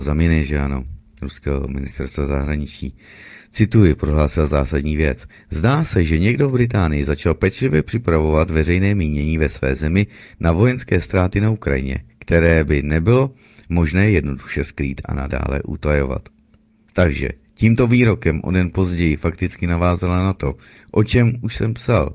zaminy, že ano, ruského ministerstva zahraničí. Cituji, prohlásil zásadní věc. Zdá se, že někdo v Británii začal pečlivě připravovat veřejné mínění ve své zemi na vojenské ztráty na Ukrajině, které by nebylo možné jednoduše skrýt a nadále utajovat. Takže tímto výrokem o den později fakticky navázala na to, o čem už jsem psal.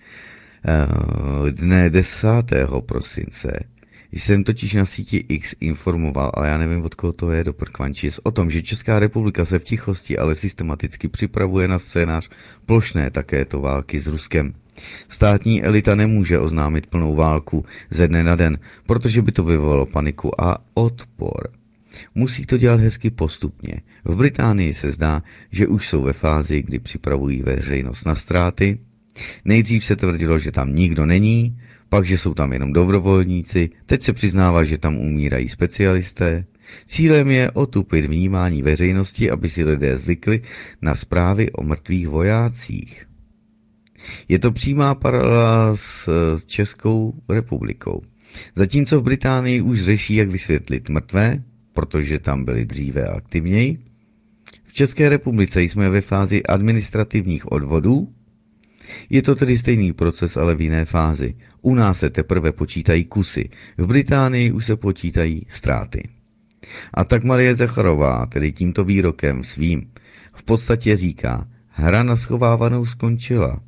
Dne 10. prosince jsem totiž na síti X informoval, ale já nevím, od koho to je, do prkvančis, o tom, že Česká republika se v tichosti, ale systematicky připravuje na scénář plošné takéto války s Ruskem. Státní elita nemůže oznámit plnou válku ze dne na den, protože by to vyvolalo paniku a odpor. Musí to dělat hezky postupně. V Británii se zdá, že už jsou ve fázi, kdy připravují veřejnost na ztráty. Nejdřív se tvrdilo, že tam nikdo není, pak, že jsou tam jenom dobrovolníci, teď se přiznává, že tam umírají specialisté. Cílem je otupit vnímání veřejnosti, aby si lidé zvykli na zprávy o mrtvých vojácích. Je to přímá paralela s Českou republikou. Zatímco v Británii už řeší, jak vysvětlit mrtvé, protože tam byli dříve aktivněji, v České republice jsme ve fázi administrativních odvodů. Je to tedy stejný proces, ale v jiné fázi. U nás se teprve počítají kusy, v Británii už se počítají ztráty. A tak Marie Zacharová, tedy tímto výrokem svým, v podstatě říká, hra na schovávanou skončila.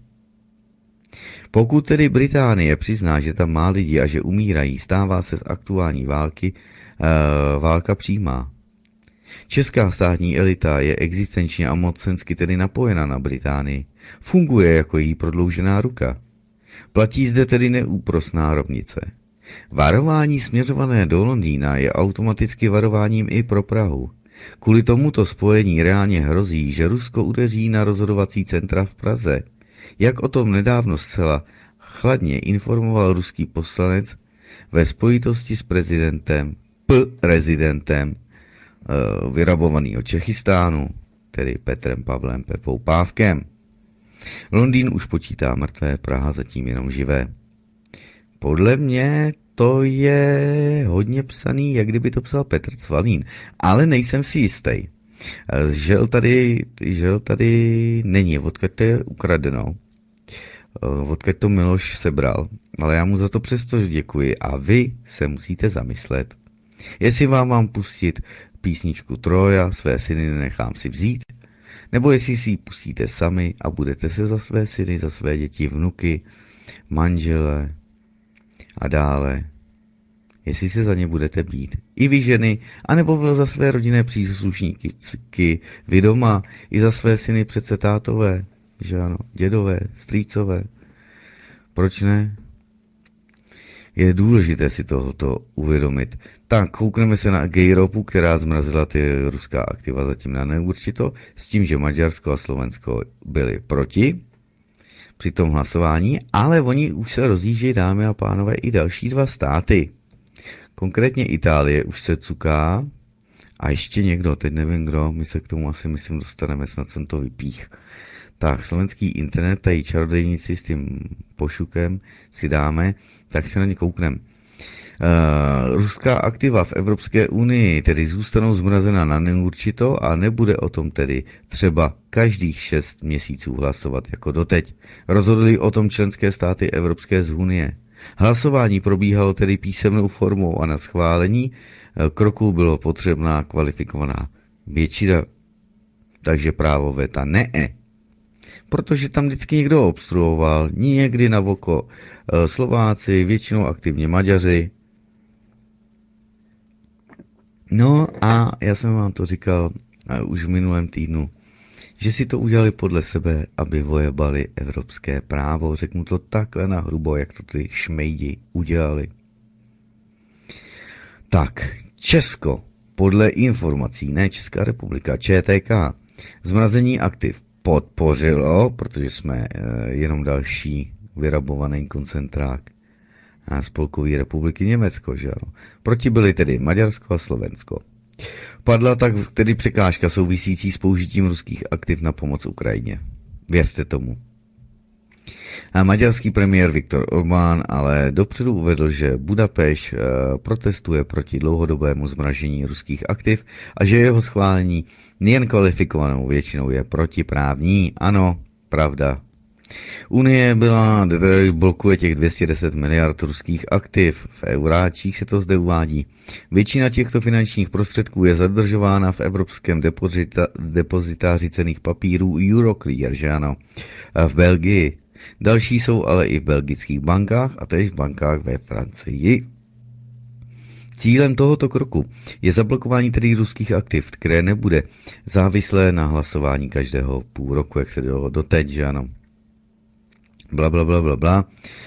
Pokud tedy Británie přizná, že tam má lidi a že umírají, stává se z aktuální války válka přímá. Česká státní elita je existenčně a mocensky tedy napojena na Británii. Funguje jako její prodloužená ruka. Platí zde tedy neúprosná rovnice. Varování směřované do Londýna je automaticky varováním i pro Prahu. Kvůli tomuto spojení reálně hrozí, že Rusko udeří na rozhodovací centra v Praze. Jak o tom nedávno zcela chladně informoval ruský poslanec ve spojitosti s prezidentem vyrabovaného Čechistánu, tedy Petrem Pavlem Pepou Pávkem. Londýn už počítá mrtvé, Praha zatím jenom živé. Podle mě to je hodně psaný, jak kdyby to psal Petr Cvalín, ale nejsem si jistý. Žel tady není, odkud to je ukradeno, odkud to Miloš sebral, ale já mu za to přesto děkuji a vy se musíte zamyslet, jestli vám mám pustit písničku Troja, své syny nenechám si vzít, nebo jestli si ji pustíte sami a budete se za své syny, za své děti, vnuky, manžele a dále, jestli se za ně budete bít. I vy ženy, anebo za své rodinné příslušníky, vy doma, i za své syny přece tátové, že ano, dědové, strýcové. Proč ne? Je důležité si tohoto uvědomit. Tak, koukneme se na Gejropu, která zmrazila ty ruská aktiva zatím na neurčito, s tím, že Maďarsko a Slovensko byli proti při tom hlasování, ale oni už se rozjíždějí, dámy a pánové, i další dva státy. Konkrétně Itálie už se cuká a ještě někdo, teď nevím kdo, my se k tomu asi myslím dostaneme, snad jsem to vypích. Tak, slovenský internet, tady čarodejníci s tím pošukem si dáme, tak se na ně koukneme. Ruská aktiva v Evropské unii tedy zůstanou zmrazena na neurčito a nebude o tom tedy třeba každých 6 měsíců hlasovat jako doteď. Rozhodly o tom členské státy Evropské unie. Hlasování probíhalo tedy písemnou formou a na schválení kroků bylo potřebná kvalifikovaná většina. Takže právo veta ne. Protože tam vždycky někdo obstruoval, někdy na voko Slováci, většinou aktivně Maďaři. No a já jsem vám to říkal už v minulém týdnu, že si to udělali podle sebe, aby vojebali evropské právo. Řeknu to takhle nahrubo, jak to ty šmejdi udělali. Tak, Česko, podle informací, ne Česká republika, ČTK, zmrazení aktiv podpořilo, protože jsme jenom další vyrabovaný koncentrák a Spolkové republiky Německo, že ano. Proti byly tedy Maďarsko a Slovensko. Padla tak tedy překážka souvisící s použitím ruských aktiv na pomoc Ukrajině. Věřte tomu. A maďarský premiér Viktor Orbán ale dopředu uvedl, že Budapešť protestuje proti dlouhodobému zmražení ruských aktiv a že jeho schválení nejen kvalifikovanou většinou je protiprávní. Ano, pravda. Unie blokuje těch 210 miliard ruských aktiv. V euráčích se to zde uvádí. Většina těchto finančních prostředků je zadržována v evropském depozitáři cenných papírů Euroclear, že ano, v Belgii. Další jsou ale i v belgických bankách a též v bankách ve Francii. Cílem tohoto kroku je zablokování tedy ruských aktiv, které nebude závislé na hlasování každého půl roku, jak se dělalo doteď, že ano. Bla, bla, bla, bla, bla.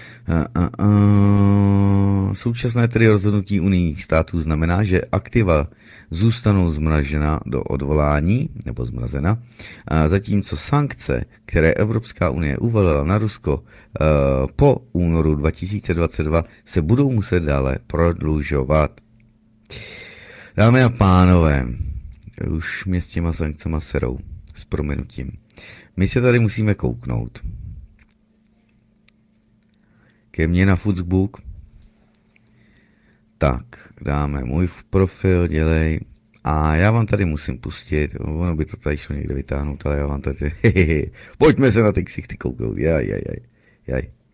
Současné tedy rozhodnutí unijních států znamená, že aktiva zůstanou zmražena do odvolání, nebo zmrazena, zatímco sankce, které Evropská unie uvalila na Rusko po únoru 2022, se budou muset dále prodlužovat. Dámy a pánové, už mě s těma sankcema serou, s prominutím. My se tady musíme kouknout. Ke mně na Facebook. Tak, dáme můj profil, dělej. A já vám tady musím pustit, ono by to tady šlo někde vytáhnout, ale já vám tady, pojďme se na ty ksichty kouknout, jaj.